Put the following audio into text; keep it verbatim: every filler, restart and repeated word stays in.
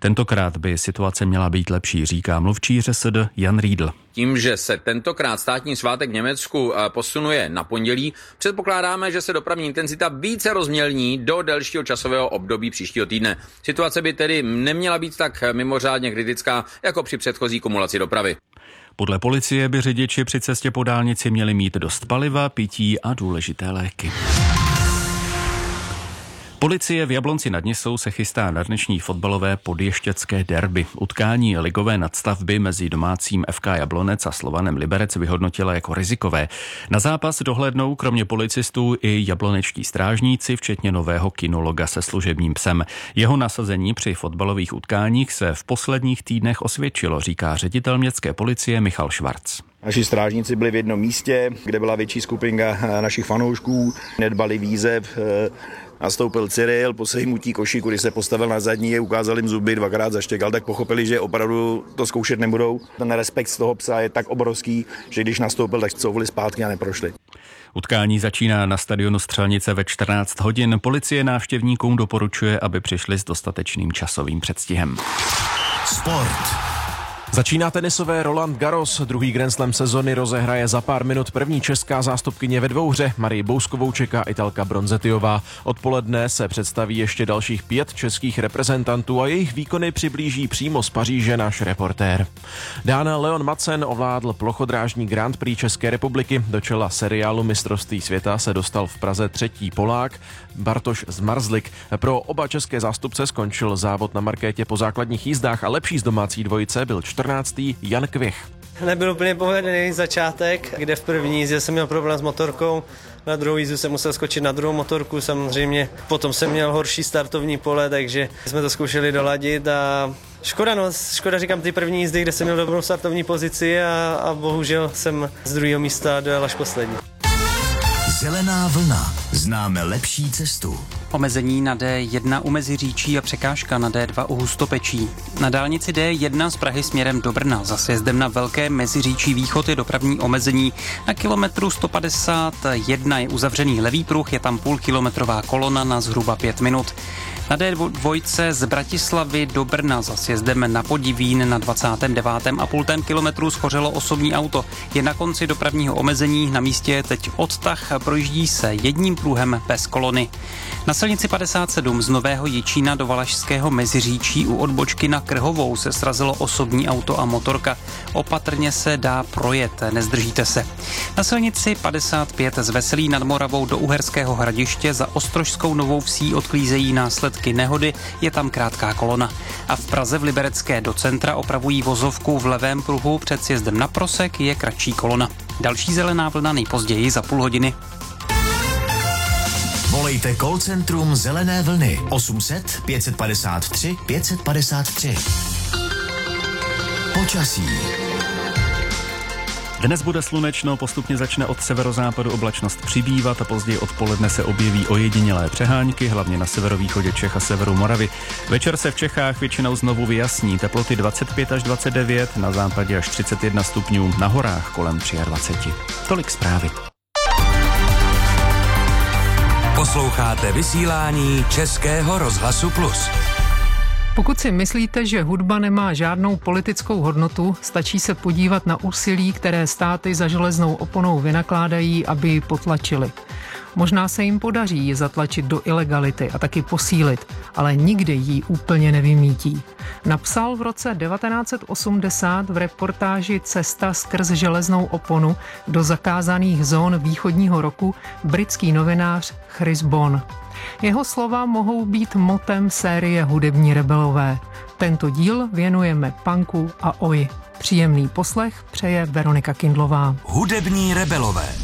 Tentokrát by situace měla být lepší, říká mluvčí ŘSD Jan Riedl. Tím, že se tentokrát státní svátek v Německu posunuje na pondělí, předpokládáme, že se dopravní intenzita více rozmělní do delšího časového období příštího týdne. Situace by tedy neměla být tak mimořádně kritická jako při předchozí kumulaci dopravy. Podle policie by řidiči při cestě po dálnici měli mít dost paliva, pití a důležité léky. Policie v Jablonci nad Nisou se chystá na dnešní fotbalové podještěcké derby. Utkání ligové nadstavby mezi domácím F K Jablonec a Slovanem Liberec vyhodnotila jako rizikové. Na zápas dohlédnou kromě policistů i jablonečtí strážníci, včetně nového kinologa se služebním psem. Jeho nasazení při fotbalových utkáních se v posledních týdnech osvědčilo, říká ředitel městské policie Michal Švarc. Naši strážníci byli v jednom místě, kde byla větší skupinka našich fanoušků, nedbali výzev. Nastoupil Cyril, po sejmutí košíku, když se postavil na zadní, ukázal jim zuby, dvakrát zaštěkal, tak pochopili, že opravdu to zkoušet nebudou. Ten respekt z toho psa je tak obrovský, že když nastoupil, tak couvli zpátky a neprošli. Utkání začíná na stadionu Střelnice ve čtrnáct hodin. Policie návštěvníkům doporučuje, aby přišli s dostatečným časovým předstihem. Sport. Začíná tenisové Roland Garros. Druhý Grand Slam sezony rozehraje za pár minut první česká zástupkyně ve dvouhře. Marii Bouskovou čeká Italka Bronzetiová. Odpoledne se představí ještě dalších pět českých reprezentantů a jejich výkony přiblíží přímo z Paříže náš reportér. Dán Leon Madsen ovládl plochodrážní Grand Prix České republiky. Do čela seriálu mistrovství světa se dostal v Praze třetí Polák Bartoš Zmarzlik. Pro oba české zástupce skončil závod na markétě po základních jízdách a lepší z domácí dvojice byl čtrnáctý Jan Kvich. Nebyl úplně povedený začátek, kde v první jízdě jsem měl problém s motorkou, na druhou jízdu jsem musel skočit na druhou motorku, samozřejmě potom jsem měl horší startovní pole, takže jsme to zkoušeli doladit a škoda, no, škoda říkám ty první jízdy, kde jsem měl dobrou startovní pozici a, a bohužel jsem z druhého místa dojel až poslední. Zelená vlna. Známe lepší cestu. Omezení na D jedna u Meziříčí a překážka na D dva u Hustopečí. Na dálnici D jedna z Prahy směrem do Brna za sjezdem na Velké Meziříčí východ je dopravní omezení. Na kilometru sto padesát jedna je uzavřený levý pruh, je tam půlkilometrová kolona na zhruba pět minut. Na D dva z Bratislavy do Brna za sjezdem na Podivín na dvacátém devátém a půl kilometru schořelo osobní auto. Je na konci dopravního omezení, na místě je teď odtah, projíždí se jedním pruhem bez kolony. Na silnici padesát sedm z Nového Jičína do Valašského Meziříčí u odbočky na Krhovou se srazilo osobní auto a motorka. Opatrně se dá projet, nezdržíte se. Na silnici padesát pět z Veselí nad Moravou do Uherského Hradiště za Ostrožskou Novou Vsí odklízejí následky nehody, je tam krátká kolona. A v Praze v Liberecké do centra opravují vozovku v levém pruhu, před sjezdem na Prosek je kratší kolona. Další zelená vlna nejpozději za půl hodiny. Volejte call centrum Zelené vlny osm set pět padesát tři pět padesát tři. Počasí. Dnes bude slunečno, postupně začne od severozápadu oblačnost přibývat a později odpoledne se objeví ojedinělé přehánky, hlavně na severovýchodě Čech a severu Moravy. Večer se v Čechách většinou znovu vyjasní, teploty dvacet pět až dvacet devět, na západě až třicet jedna stupňů, na horách kolem dvacet tři. Tolik zprávy. Posloucháte vysílání Českého rozhlasu Plus. Pokud si myslíte, že hudba nemá žádnou politickou hodnotu, stačí se podívat na úsilí, které státy za železnou oponou vynakládají, aby ji potlačili. Možná se jim podaří ji zatlačit do ilegality a taky posílit, ale nikdy ji úplně nevymítí. Napsal v roce devatenáct set osmdesát v reportáži Cesta skrz železnou oponu do zakázaných zón východního roku britský novinář Chris Bon. Jeho slova mohou být motem série Hudební rebelové. Tento díl věnujeme punku a oi. Příjemný poslech přeje Veronika Kindlová. Hudební rebelové.